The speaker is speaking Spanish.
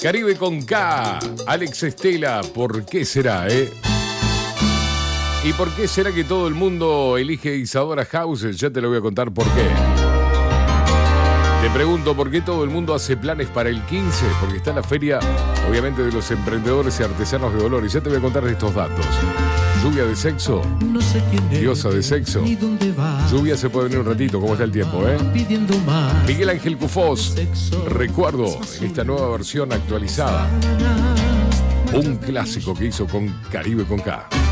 Caribe con K. Alex Estela, ¿por qué será, ¿Y por qué será que todo el mundo elige Isadora House? Ya te lo voy a contar por qué. Te pregunto por qué todo el mundo hace planes para el 15, porque está la feria, obviamente, de los emprendedores y artesanos de Dolores. Ya te voy a contar de estos datos. Lluvia de sexo, diosa de sexo. Lluvia se puede venir un ratito, ¿cómo está el tiempo, Miguel Ángel Cufós, recuerdo, en esta nueva versión actualizada. Un clásico que hizo con Caribe con K.